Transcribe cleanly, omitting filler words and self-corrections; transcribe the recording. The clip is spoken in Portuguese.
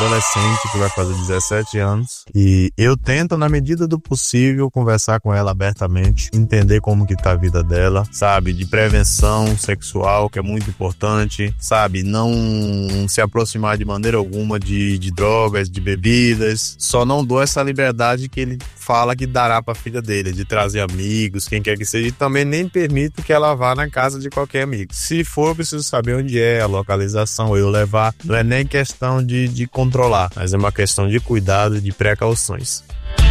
adolescente que vai fazer 17 anos e eu tento, na medida do possível, conversar com ela abertamente, entender como que tá a vida dela, sabe, de prevenção sexual, que é muito importante, sabe, não se aproximar de maneira alguma de drogas, de bebidas. Só não dou essa liberdade que ele fala que dará pra filha dele, de trazer amigos, quem quer que seja, e também nem permito que ela vá na casa de qualquer amigo. Se for, eu preciso saber onde é a localização, eu levar. Não é nem questão de controlar, mas é uma questão de cuidado e de precauções.